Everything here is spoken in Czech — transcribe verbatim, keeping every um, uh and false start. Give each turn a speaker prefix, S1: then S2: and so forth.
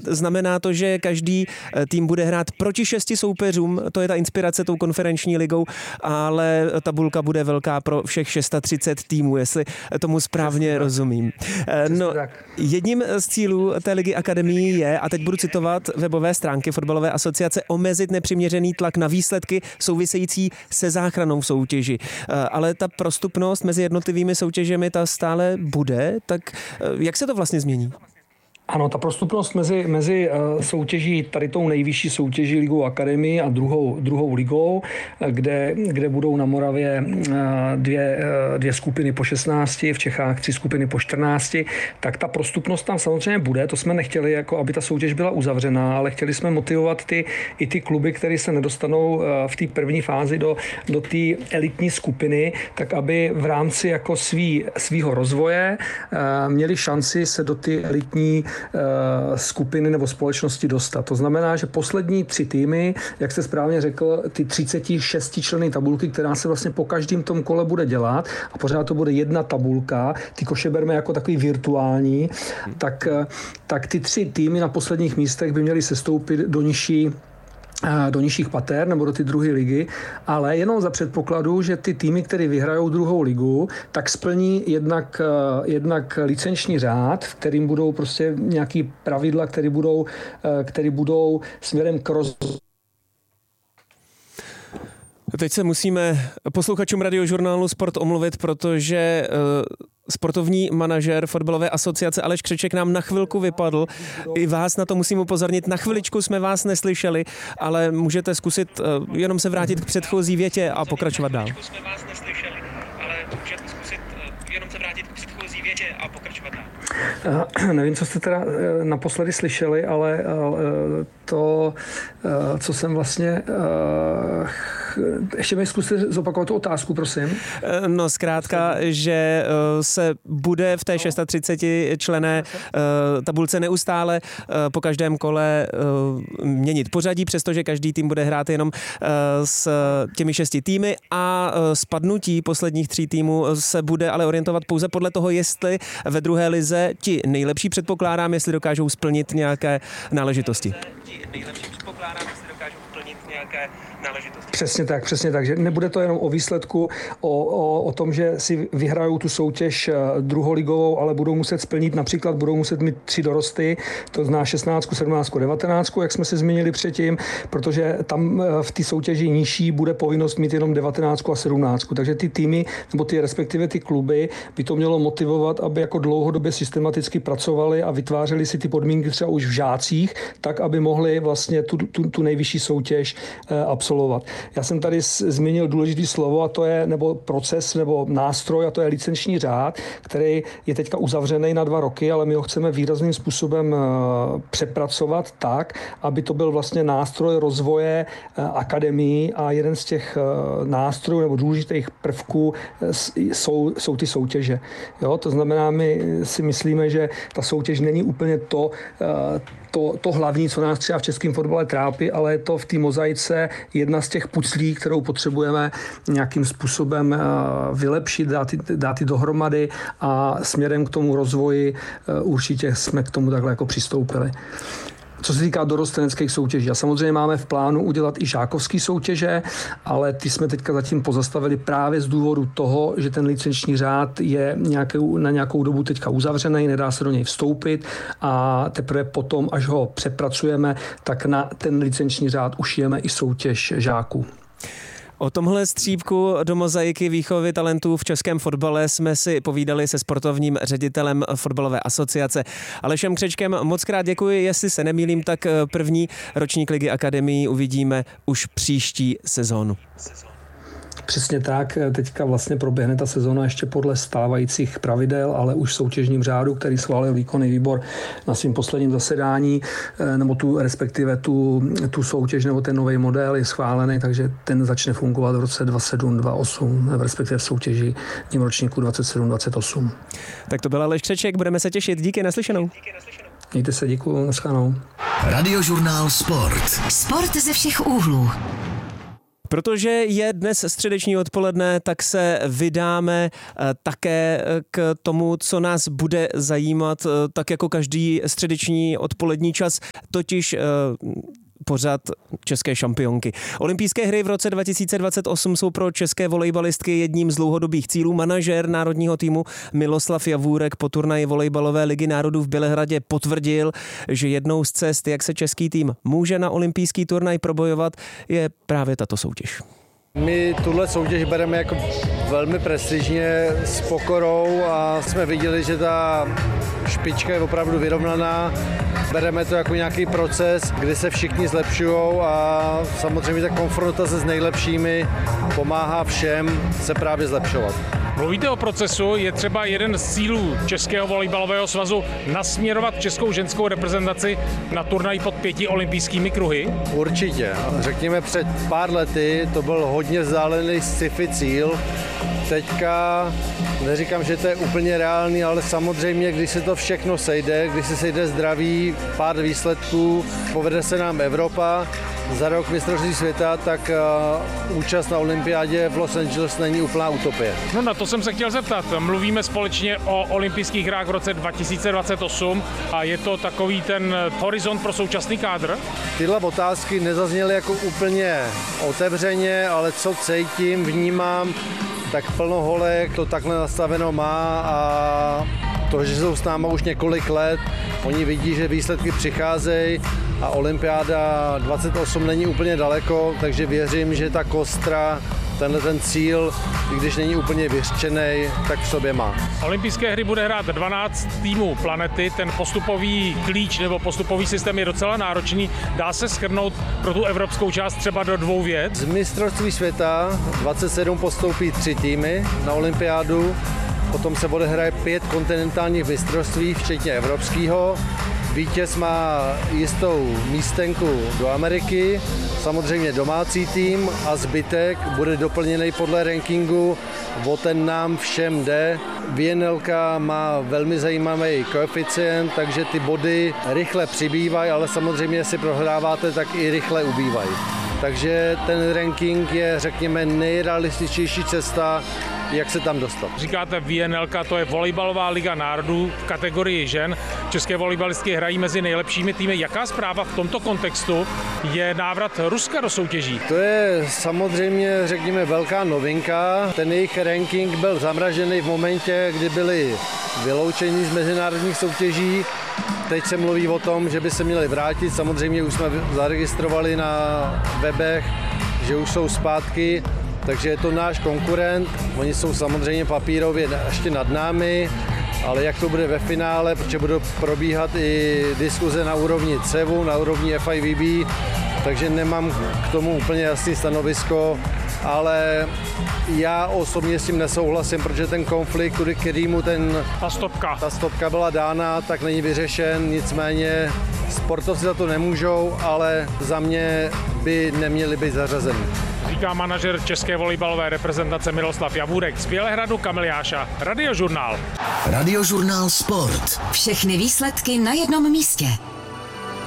S1: znamená to, že každý tým bude hrát proti šesti soupeřům, to je ta inspirace tou konferenční ligou, ale tabulka bude velká pro všech třicet šest týmů, jestli tomu správně Přesně rozumím.
S2: Přesně
S1: no,
S2: tak.
S1: Jedním z cílů té ligy akademií je, a teď budu citovat webové stránky Fotbalové asociace, omezit nepřiměřený tlak na výsledky související se záchranou v soutěži. Ale ta prostupnost mezi jednotlivými soutěžemi ta stále bude, tak jak se to vlastně změní?
S2: Ano, ta prostupnost mezi, mezi soutěží, tady tou nejvyšší soutěží ligou akademii a druhou, druhou ligou, kde, kde budou na Moravě dvě, dvě skupiny po šestnácti, v Čechách tři skupiny po čtrnácti, tak ta prostupnost tam samozřejmě bude. To jsme nechtěli, jako aby ta soutěž byla uzavřená, ale chtěli jsme motivovat ty, i ty kluby, které se nedostanou v té první fázi do, do té elitní skupiny, tak aby v rámci jako svý, svýho rozvoje měli šanci se do ty elitní skupiny nebo společnosti dostat. To znamená, že poslední tři týmy, jak jste správně řekl, ty třicet šest členné tabulky, která se vlastně po každém tom kole bude dělat a pořád to bude jedna tabulka, ty koše berme jako takový virtuální, tak, tak ty tři týmy na posledních místech by měly sestoupit do nižší do nižších pater nebo do ty druhé ligy, ale jenom za předpokladu, že ty týmy, které vyhrajou druhou ligu, tak splní jednak, jednak licenční řád, v kterým budou prostě nějaký pravidla, které budou, které budou směrem k roz...
S1: Teď se musíme posluchačům radiožurnálu Sport omluvit, protože uh, sportovní manažer Fotbalové asociace Aleš Křeček nám na chvilku vypadl. I vás na to musím upozornit. Na chviličku jsme vás neslyšeli, ale můžete zkusit uh, jenom se vrátit k předchozí větě a pokračovat dál.
S2: Nevím, co jste teda naposledy slyšeli, ale to, co jsem vlastně... Ještě mi zkuste zopakovat tu otázku, prosím.
S1: No zkrátka, že se bude v té třicet šest členné tabulce neustále po každém kole měnit pořadí, přestože každý tým bude hrát jenom s těmi šesti týmy a spadnutí posledních tří týmů se bude ale orientovat pouze podle toho, jestli ve druhé lize ti nejlepší, předpokládám, jestli dokážou splnit nějaké náležitosti. Nejlepší předpokládám, jestli dokážou splnit nějaké náležitosti.
S2: Přesně tak, přesně tak, že nebude to jenom o výsledku, o, o, o tom, že si vyhrajou tu soutěž druholigovou, ale budou muset splnit, například budou muset mít tři dorosty, to zná šestnáct, sedmnáct, devatenáct, jak jsme se zmínili předtím, protože tam v té soutěži nižší bude povinnost mít jenom devatenáct a sedmnáct. Takže ty týmy, nebo ty respektive ty kluby, by to mělo motivovat, aby jako dlouhodobě systematicky pracovali a vytvářeli si ty podmínky třeba už v žácích, tak, aby mohli vlastně tu, tu, tu nejvyšší soutěž absolvovat. Já jsem tady zmínil důležité slovo a to je nebo proces nebo nástroj a to je licenční řád, který je teďka uzavřený na dva roky, ale my ho chceme výrazným způsobem přepracovat tak, aby to byl vlastně nástroj rozvoje akademií a jeden z těch nástrojů nebo důležitých prvků jsou, jsou ty soutěže. Jo? To znamená, my si myslíme, že ta soutěž není úplně to, to, to hlavní, co nás třeba v českém fotbale trápí, ale je to v té mozaice jedna z těch puclí, kterou potřebujeme nějakým způsobem vylepšit, dát, dát ji dohromady a směrem k tomu rozvoji určitě jsme k tomu takhle jako přistoupili. Co se týká dorosteneckých soutěží. A samozřejmě máme v plánu udělat i žákovský soutěže, ale ty jsme teďka zatím pozastavili právě z důvodu toho, že ten licenční řád je nějakou, na nějakou dobu teďka uzavřený, nedá se do něj vstoupit a teprve potom, až ho přepracujeme, tak na ten licenční řád ušijeme i soutěž žáků.
S1: O tomhle střípku do mozaiky výchovy talentů v českém fotbale jsme si povídali se sportovním ředitelem Fotbalové asociace Alešem Křečkem. Moc krát děkuji, jestli se nemýlím, tak první ročník Ligy akademií uvidíme už příští sezónu.
S2: Přesně tak, teďka vlastně proběhne ta sezóna ještě podle stávajících pravidel, ale už v soutěžním řádu, který schválil výkonný výbor na svým posledním zasedání, nebo tu respektive tu, tu soutěž nebo ten nový model je schválený, takže ten začne fungovat v roce dvacet sedm dvacet osm, respektive v soutěži v ročníku dvacet sedm dvacet osm.
S1: Tak to byl Aleš Křeček, budeme se těšit. Díky, naslyšenou.
S2: Mějte se, děkuju, naschledanou.
S3: Radiožurnál Sport.
S4: Sport ze všech úhlů.
S1: Protože je dnes středeční odpoledne, tak se vydáme také k tomu, co nás bude zajímat, tak jako každý středeční odpolední čas, totiž pořad české šampionky. Olympijské hry v roce dva tisíce dvacet osm jsou pro české volejbalistky jedním z dlouhodobých cílů. Manažér národního týmu Miloslav Javůrek po turnaji volejbalové ligy národů v Bělehradě potvrdil, že jednou z cest, jak se český tým může na olympijský turnaj probojovat, je právě tato soutěž.
S3: My tuhle soutěž bereme jako velmi prestižně, s pokorou a jsme viděli, že ta špička je opravdu vyrovnaná. Bereme to jako nějaký proces, kdy se všichni zlepšují a samozřejmě ta konfrontace s nejlepšími pomáhá všem se právě zlepšovat.
S4: Mluvíte o procesu, je třeba jeden z cílů Českého volejbalového svazu nasměrovat českou ženskou reprezentaci na turnaj pod pěti olympijskými kruhy?
S3: Určitě. Řekněme před pár lety to byl hodně vzdálený sci-fi cíl. Teďka neříkám, že to je úplně reálný, ale samozřejmě, když se to všechno sejde, když se sejde zdraví, pár výsledků, povede se nám Evropa, za rok mistrovství světa, tak uh, účast na olympiádě v Los Angeles není úplná utopie.
S4: No na to jsem se chtěl zeptat. Mluvíme společně o olympijských hrách v roce dva tisíce dvacet osm a je to takový ten horizont pro současný kádr?
S3: Tyhle otázky nezazněly jako úplně otevřeně, ale co cítím, vnímám, tak plno holek to takhle nastaveno má a to, že jsou s náma už několik let, oni vidí, že výsledky přicházejí a olympiáda dvacet osm není úplně daleko, takže věřím, že ta kostra, tenhle ten cíl, i když není úplně vyřčený, tak v sobě má.
S4: Olympijské hry bude hrát dvanáct týmů planety, ten postupový klíč nebo postupový systém je docela náročný. Dá se shrnout pro tu evropskou část třeba do dvou vět?
S3: Z mistrovství světa dvacet sedm postoupí tři týmy na olympiádu, potom se odehraje pět kontinentálních mistrovství, včetně evropského. Vítěz má jistou místenku do Ameriky, samozřejmě domácí tým a zbytek bude doplněný podle rankingu, o ten nám všem jde. V N L má velmi zajímavý koeficient, takže ty body rychle přibývají, ale samozřejmě, jestli prohráváte, tak i rychle ubývají. Takže ten ranking je, řekněme, nejrealističtější cesta, jak se tam dostat.
S4: Říkáte V N L, to je volejbalová liga národů v kategorii žen. České volejbalistky hrají mezi nejlepšími týmy. Jaká zpráva v tomto kontextu je návrat Ruska do soutěží?
S3: To je samozřejmě, řekněme, velká novinka. Ten jejich ranking byl zamražený v momentě, kdy byli vyloučeni z mezinárodních soutěží. Teď se mluví o tom, že by se měli vrátit. Samozřejmě už jsme zaregistrovali na webech, že už jsou zpátky. Takže je to náš konkurent, oni jsou samozřejmě papírově ještě nad námi, ale jak to bude ve finále, protože budou probíhat i diskuze na úrovni C E V, na úrovni F I V B, takže nemám k tomu úplně jasné stanovisko, ale já osobně s tím nesouhlasím, protože ten konflikt, kterýmu ten,
S4: ta, stopka.
S3: ta stopka byla dána, tak není vyřešen, nicméně sportovci za to nemůžou, ale za mě by neměli být zařazeni.
S4: Říká manažer české volejbalové reprezentace Miroslav Javůrek. Z Bělehradu Kamil Jáša, Radiožurnál.
S5: Radiožurnál Sport.
S6: Všechny výsledky na jednom místě.